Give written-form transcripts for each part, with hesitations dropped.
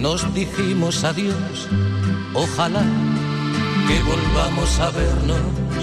nos dijimos adiós. Ojalá que volvamos a vernos.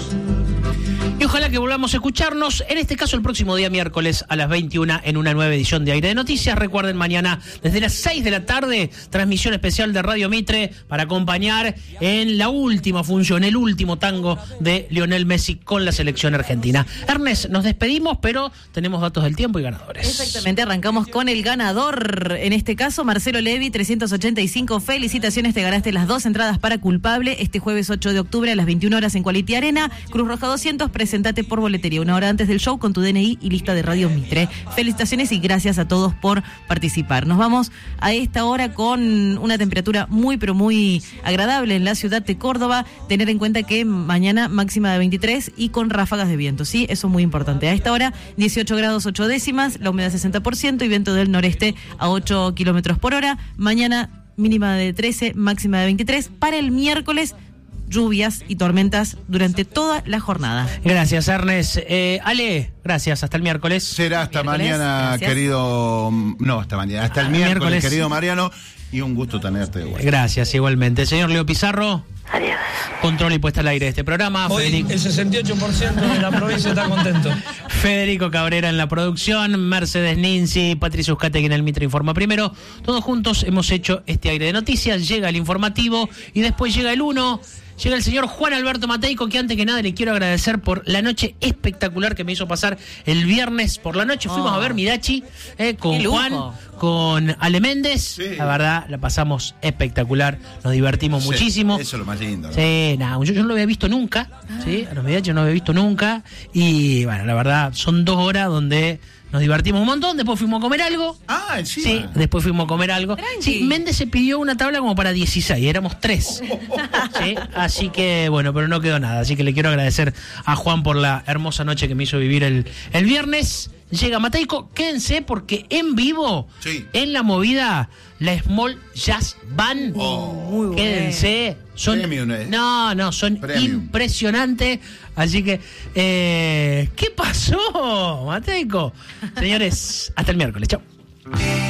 Y ojalá que volvamos a escucharnos, en este caso el próximo día miércoles a las 21 en una nueva edición de Aire de Noticias. Recuerden, mañana desde las 6 de la tarde, transmisión especial de Radio Mitre para acompañar en la última función, el último tango de Lionel Messi con la selección argentina. Ernest, nos despedimos, pero tenemos datos del tiempo y ganadores. Exactamente, arrancamos con el ganador, en este caso Marcelo Levi, 385, felicitaciones, te ganaste las 2 entradas para Culpable este jueves 8 de octubre a las 21 horas en Quality Arena. Cruz Roja 200, presentate por boletería 1 hora antes del show con tu DNI y lista de Radio Mitre. Felicitaciones y gracias a todos por participar. Nos vamos a esta hora con una temperatura muy pero muy agradable en la ciudad de Córdoba. Tener en cuenta que mañana máxima de 23 y con ráfagas de viento, ¿sí? Eso es muy importante. A esta hora 18 grados 8 décimas, la humedad 60% y viento del noreste a 8 kilómetros por hora. Mañana mínima de 13, máxima de 23. Para el miércoles, lluvias y tormentas durante toda la jornada. Gracias, Ernest. Ale, gracias. Hasta el miércoles. Será hasta Miércoles, mañana, gracias. querido... No, hasta mañana. Hasta el miércoles, querido Mariano. Y un gusto tenerte de vuelta. Gracias, igualmente. Señor Leo Pizarro. Adiós. Control y puesta al aire de este programa. Hoy el 68% de la provincia está contento. Federico Cabrera en la producción, Mercedes Ninzi, Patricio Uzcategui en el Mitre Informa Primero. Todos juntos hemos hecho este Aire de Noticias. Llega el informativo y después llega el 1. Llega el señor Juan Alberto Mateico, que antes que nada le quiero agradecer por la noche espectacular que me hizo pasar el viernes por la noche. Fuimos a ver Midachi con Juan, con Ale Méndez. Sí. La verdad, la pasamos espectacular, nos divertimos muchísimo. Eso es lo más lindo, ¿no? Sí, nada, yo no lo había visto nunca, ¿sí? A los Midachi no lo había visto nunca. Y bueno, la verdad, son 2 horas donde nos divertimos un montón, después fuimos a comer algo. Ah, encima. Sí, después fuimos a comer algo. Tranqui. Sí, Méndez se pidió una tabla como para 16, éramos 3. ¿Sí? Así que, bueno, pero no quedó nada. Así que le quiero agradecer a Juan por la hermosa noche que me hizo vivir el viernes. Llega Mateico, quédense porque en vivo, sí, en la movida, la Small Jazz Band. Muy bueno. Quédense. Son, Premium, ¿eh? No, son Premium. impresionantes. Así que, ¿qué pasó, Mateico? Señores, hasta el miércoles. Chao.